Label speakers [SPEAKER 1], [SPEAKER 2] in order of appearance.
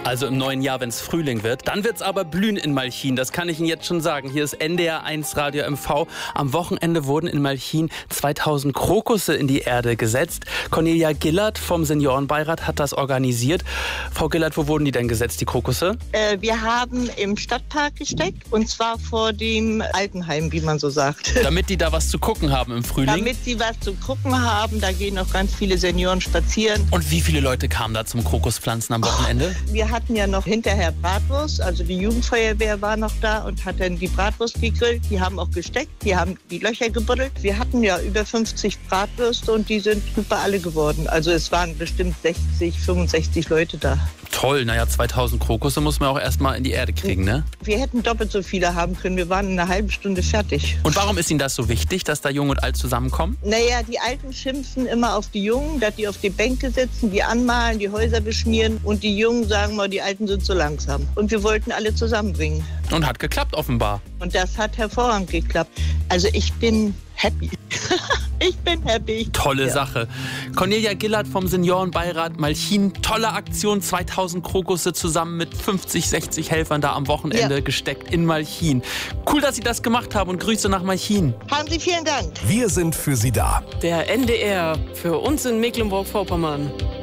[SPEAKER 1] Also im neuen Jahr, wenn es Frühling wird. Dann wird es aber blühen in Malchin. Das kann ich Ihnen jetzt schon sagen. Hier ist NDR 1 Radio MV. Am Wochenende wurden in Malchin 2000 Krokusse in die Erde gesetzt. Cornelia Gillert vom Seniorenbeirat hat das organisiert. Frau Gillert, wo wurden die denn gesetzt, die Krokusse?
[SPEAKER 2] Wir haben im Stadtpark gesteckt, und zwar vor dem Altenheim, wie man so sagt.
[SPEAKER 1] Damit die da was zu gucken haben im Frühling?
[SPEAKER 2] Damit sie was zu gucken haben. Da gehen auch ganz viele Senioren spazieren.
[SPEAKER 1] Und wie viele Leute kamen da zum Krokuspflanzen am Wochenende?
[SPEAKER 2] Wir hatten ja noch hinterher Bratwurst, also die Jugendfeuerwehr war noch da und hat dann die Bratwurst gegrillt. Die haben auch gesteckt, die haben die Löcher gebuddelt. Wir hatten ja über 50 Bratwürste und die sind super alle geworden. Also es waren bestimmt 60, 65 Leute da.
[SPEAKER 1] Toll, naja, 2000 Krokusse muss man auch erstmal in die Erde kriegen, ne?
[SPEAKER 2] Wir hätten doppelt so viele haben können. Wir waren in einer halben Stunde fertig.
[SPEAKER 1] Und warum ist Ihnen das so wichtig, dass da Jung und Alt zusammenkommen?
[SPEAKER 2] Naja, die Alten schimpfen immer auf die Jungen, dass die auf die Bänke sitzen, die anmalen, die Häuser beschmieren. Und die Jungen sagen mal, die Alten sind so langsam. Und wir wollten alle zusammenbringen.
[SPEAKER 1] Und hat geklappt offenbar.
[SPEAKER 2] Und das hat hervorragend geklappt. Also ich bin happy. Ich bin happy.
[SPEAKER 1] Tolle Sache. Cornelia Gillert vom Seniorenbeirat Malchin. Tolle Aktion, 2000 Krokusse zusammen mit 50, 60 Helfern da am Wochenende gesteckt in Malchin. Cool, dass Sie das gemacht haben, und Grüße nach Malchin.
[SPEAKER 2] Haben Sie vielen Dank.
[SPEAKER 3] Wir sind für Sie da.
[SPEAKER 4] Der NDR für uns in Mecklenburg-Vorpommern.